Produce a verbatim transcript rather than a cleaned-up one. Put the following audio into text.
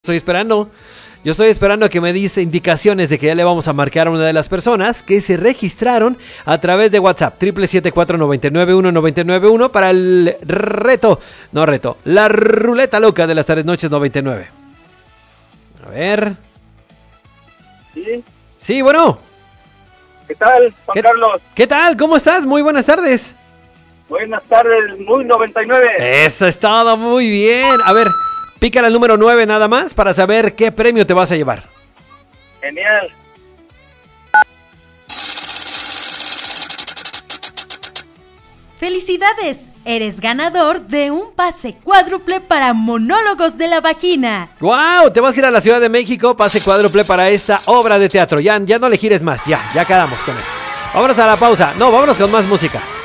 Estoy esperando, yo estoy esperando a que me dice indicaciones de que ya le vamos a marcar a una de las personas que se registraron a través de WhatsApp, triple siete cuatro nueve nueve uno nueve nueve uno para el reto, no reto, la ruleta loca de las tardes noches noventa y nueve. A ver. Sí. Sí, bueno. ¿Qué tal, Juan ¿Qué, Carlos? ¿Qué tal? ¿Cómo estás? Muy buenas tardes. Buenas tardes, muy noventa y nueve. Eso es todo, muy bien. A ver, pícala al número nueve nada más para saber qué premio te vas a llevar. Genial. ¡Felicidades! Eres ganador de un pase cuádruple para Monólogos de la Vagina. ¡Wow! Te vas a ir a la Ciudad de México, pase cuádruple para esta obra de teatro. Ya, ya no le gires más, ya, ya quedamos con eso. Vámonos a la pausa. No, vámonos con más música.